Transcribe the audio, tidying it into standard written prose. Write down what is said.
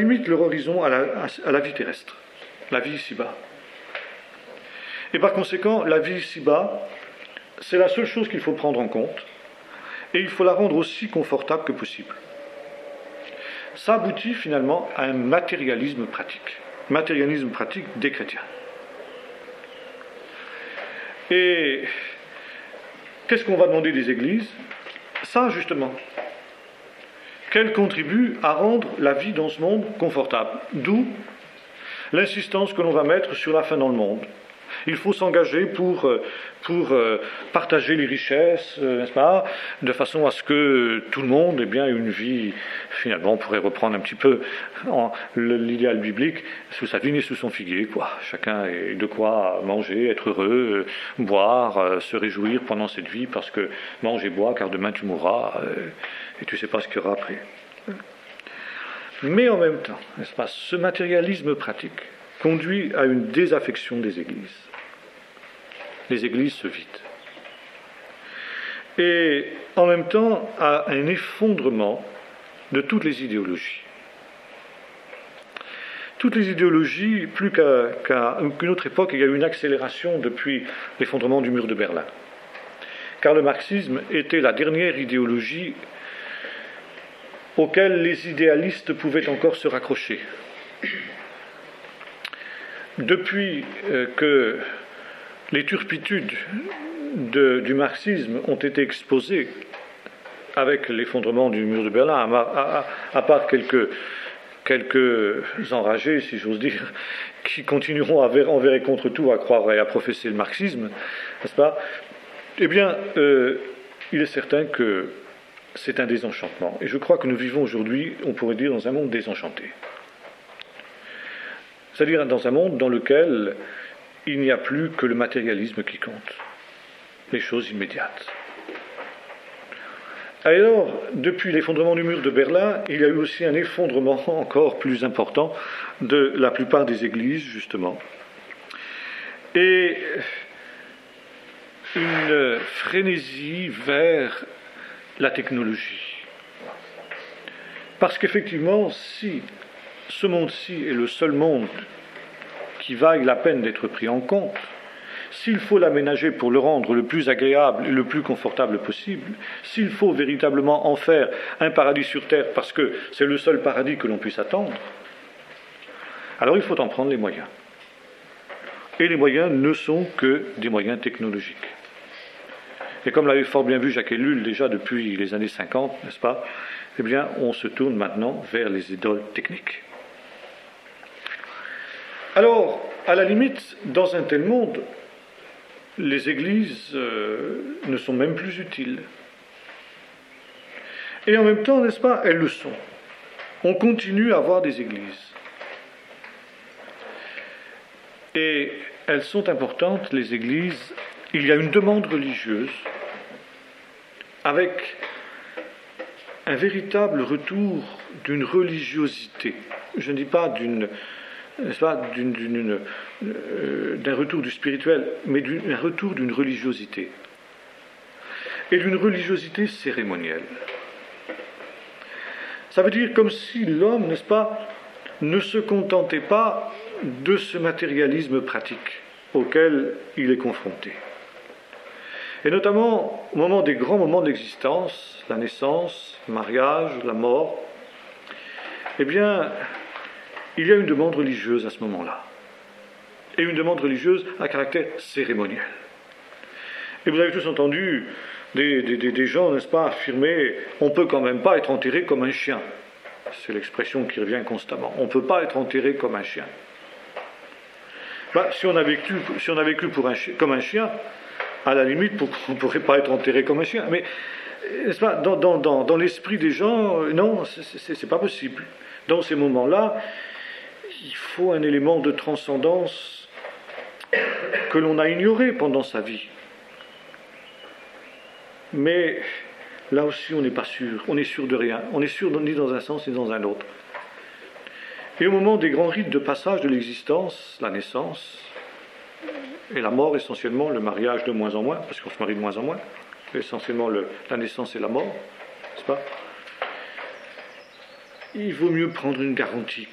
limite leur horizon à la vie terrestre, la vie ici-bas. Et par conséquent, la vie ici-bas, c'est la seule chose qu'il faut prendre en compte, et il faut la rendre aussi confortable que possible. Ça aboutit finalement à un matérialisme pratique des chrétiens. Et qu'est-ce qu'on va demander des églises? Ça, justement, qu'elles contribuent à rendre la vie dans ce monde confortable. D'où l'insistance que l'on va mettre sur la fin dans le monde. Il faut s'engager pour partager les richesses, n'est-ce pas, de façon à ce que tout le monde ait bien une vie, finalement, on pourrait reprendre un petit peu l'idéal biblique, sous sa vigne et sous son figuier, quoi. Chacun ait de quoi manger, être heureux, boire, se réjouir pendant cette vie, parce que mange et bois, car demain tu mourras, et tu ne sais pas ce qu'il y aura après. Mais en même temps, n'est-ce pas, ce matérialisme pratique conduit à une désaffection des églises. Les églises se vident. Et en même temps, à un effondrement de toutes les idéologies. Toutes les idéologies, plus qu'une autre époque, il y a eu une accélération depuis l'effondrement du mur de Berlin. Car le marxisme était la dernière idéologie auquel les idéalistes pouvaient encore se raccrocher. Depuis que les turpitudes du marxisme ont été exposées avec l'effondrement du mur de Berlin, à part quelques enragés, si j'ose dire, qui continueront envers et contre tout à croire et à professer le marxisme, n'est-ce pas? Eh bien, il est certain que c'est un désenchantement. Et je crois que nous vivons aujourd'hui, on pourrait dire, dans un monde désenchanté. C'est-à-dire dans un monde dans lequel il n'y a plus que le matérialisme qui compte, les choses immédiates. Alors, depuis l'effondrement du mur de Berlin, il y a eu aussi un effondrement encore plus important de la plupart des églises, justement. Et une frénésie vers la technologie. Parce qu'effectivement, si ce monde-ci est le seul monde qui vaille la peine d'être pris en compte, s'il faut l'aménager pour le rendre le plus agréable et le plus confortable possible, s'il faut véritablement en faire un paradis sur terre parce que c'est le seul paradis que l'on puisse attendre, alors il faut en prendre les moyens. Et les moyens ne sont que des moyens technologiques. Et comme l'avait fort bien vu Jacques Ellul déjà depuis les années 50, n'est-ce pas, eh bien, on se tourne maintenant vers les idoles techniques. Alors, à la limite, dans un tel monde, les églises ne sont même plus utiles. Et en même temps, n'est-ce pas, elles le sont. On continue à avoir des églises. Et elles sont importantes, les églises. Il y a une demande religieuse avec un véritable retour d'une religiosité. Je ne dis pas d'un retour du spirituel, mais d'un retour d'une religiosité. Et d'une religiosité cérémonielle. Ça veut dire comme si l'homme, n'est-ce pas, ne se contentait pas de ce matérialisme pratique auquel il est confronté. Et notamment au moment des grands moments de l'existence, la naissance, le mariage, la mort, eh bien, il y a une demande religieuse à ce moment-là. Et une demande religieuse à caractère cérémoniel. Et vous avez tous entendu des gens, n'est-ce pas, affirmer « on ne peut quand même pas être enterré comme un chien ». C'est l'expression qui revient constamment. On ne peut pas être enterré comme un chien. Si on a vécu comme un chien, à la limite, on ne pourrait pas être enterré comme un chien. Mais, n'est-ce pas, dans l'esprit des gens, non, c'est pas possible. Dans ces moments-là, il faut un élément de transcendance que l'on a ignoré pendant sa vie. Mais là aussi, on n'est pas sûr. On est sûr de rien. On est sûr ni dans un sens ni dans un autre. Et au moment des grands rites de passage de l'existence, la naissance et la mort, essentiellement, le mariage de moins en moins, parce qu'on se marie de moins en moins, essentiellement la naissance et la mort, n'est-ce pas ? Il vaut mieux prendre une garantie